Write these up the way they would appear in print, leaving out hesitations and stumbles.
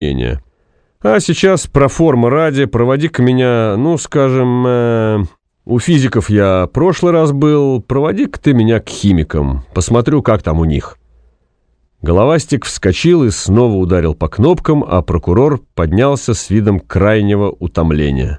мнения. А сейчас проформа ради, проводи-ка меня, ну, скажем, у физиков я прошлый раз был, проводи-ка ты меня к химикам, посмотрю, как там у них». Головастик вскочил и снова ударил по кнопкам, а прокурор поднялся с видом крайнего утомления.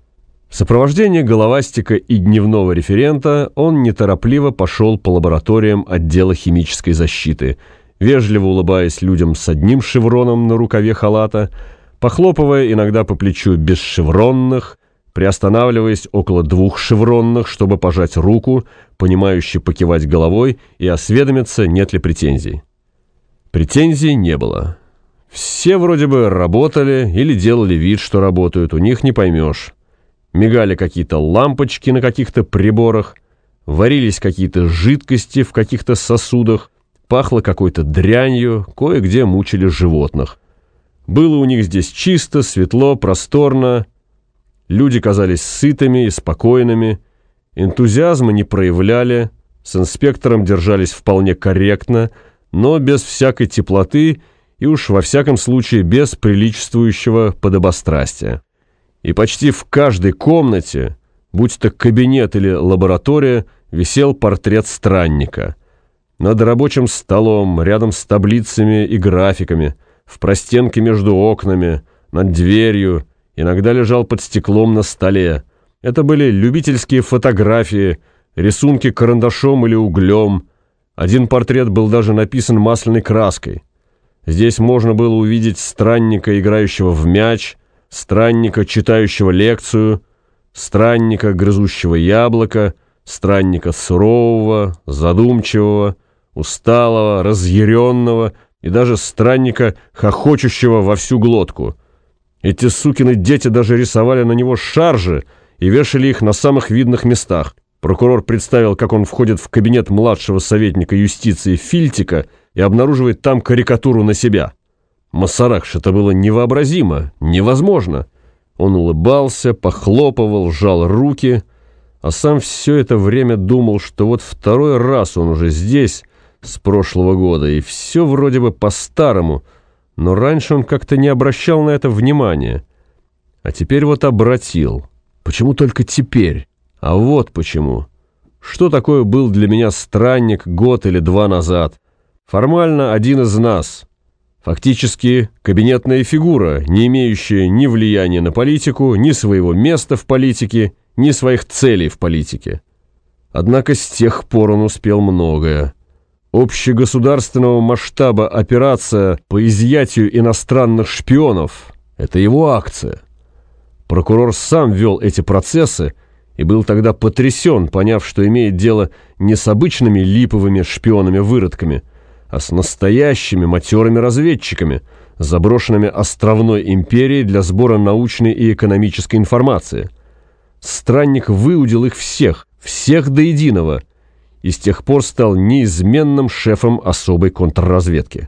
В сопровождении Головастика и дневного референта он неторопливо пошел по лабораториям отдела химической защиты, вежливо улыбаясь людям с одним шевроном на рукаве халата, похлопывая иногда по плечу бесшевронных, приостанавливаясь около двух шевронных, чтобы пожать руку, понимающе покивать головой и осведомиться, нет ли претензий. Претензий не было. Все вроде бы работали или делали вид, что работают, у них не поймешь. Мигали какие-то лампочки на каких-то приборах, варились какие-то жидкости в каких-то сосудах, пахло какой-то дрянью, кое-где мучили животных. Было у них здесь чисто, светло, просторно. Люди казались сытыми и спокойными, энтузиазма не проявляли, с инспектором держались вполне корректно, но без всякой теплоты и уж во всяком случае без приличествующего подобострастия. И почти в каждой комнате, будь то кабинет или лаборатория, висел портрет странника. Над рабочим столом, рядом с таблицами и графиками, в простенке между окнами, над дверью, иногда лежал под стеклом на столе. Это были любительские фотографии, рисунки карандашом или углем. Один портрет был даже написан масляной краской. Здесь можно было увидеть странника, играющего в мяч, странника, читающего лекцию, странника, грызущего яблоко, странника сурового, задумчивого, усталого, разъяренного и даже странника, хохочущего во всю глотку. Эти сукины дети даже рисовали на него шаржи и вешали их на самых видных местах. Прокурор представил, как он входит в кабинет младшего советника юстиции Фильтика и обнаруживает там карикатуру на себя. Масаракш, это было невообразимо, невозможно. Он улыбался, похлопывал, сжал руки, а сам все это время думал, что вот второй раз он уже здесь, с прошлого года, и все вроде бы по-старому, но раньше он как-то не обращал на это внимания. А теперь вот обратил. Почему только теперь? А вот почему. Что такое был для меня странник год или два назад? Формально один из нас. Фактически кабинетная фигура, не имеющая ни влияния на политику, ни своего места в политике, ни своих целей в политике. Однако с тех пор он успел многое. Общегосударственного масштаба операция по изъятию иностранных шпионов – это его акция. Прокурор сам вел эти процессы и был тогда потрясен, поняв, что имеет дело не с обычными липовыми шпионами-выродками, а с настоящими матерыми разведчиками, заброшенными островной империей для сбора научной и экономической информации. Странник выудил их всех до единого, и с тех пор стал неизменным шефом особой контрразведки.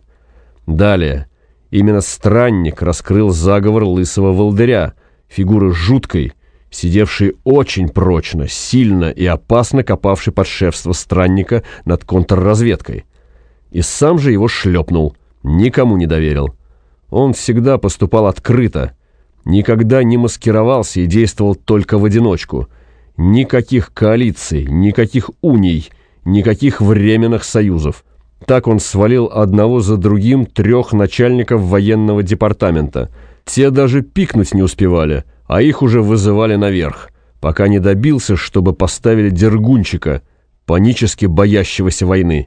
Далее, именно странник раскрыл заговор лысого волдыря, фигуры жуткой, сидевшей очень прочно, сильно и опасно копавшей под шефство странника над контрразведкой. И сам же его шлепнул, никому не доверил. Он всегда поступал открыто, никогда не маскировался и действовал только в одиночку. Никаких коалиций, никаких уний, никаких временных союзов. Так он свалил одного за другим 3 начальников военного департамента. Те даже пикнуть не успевали, а их уже вызывали наверх, пока не добился, чтобы поставили Дергунчика, панически боящегося войны.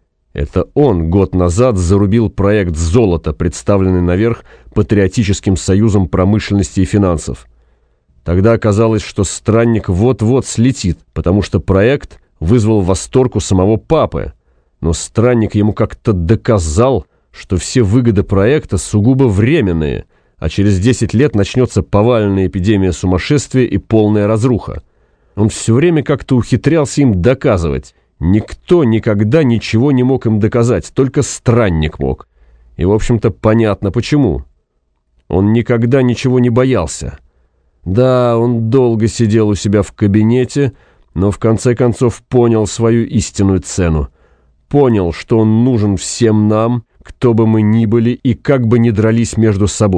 Это он год назад зарубил проект «Золото», представленный наверх Патриотическим союзом промышленности и финансов. Тогда оказалось, что странник вот-вот слетит, потому что проект вызвал восторг у самого папы. Но странник ему как-то доказал, что все выгоды проекта сугубо временные, а через 10 лет начнется повальная эпидемия сумасшествия и полная разруха. Он все время как-то ухитрялся им доказывать. Никто никогда ничего не мог им доказать, только странник мог. И, в общем-то, понятно почему. Он никогда ничего не боялся. Да, он долго сидел у себя в кабинете, но в конце концов понял свою истинную цену. Понял, что он нужен всем нам, кто бы мы ни были и как бы ни дрались между собой.